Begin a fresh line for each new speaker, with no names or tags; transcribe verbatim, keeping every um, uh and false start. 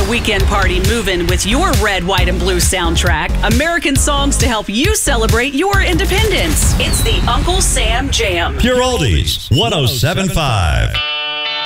your weekend party moving with your red, white, and blue soundtrack. American songs to help you celebrate your independence. It's the Uncle Sam Jam.
Pure Oldies, one oh seven point five.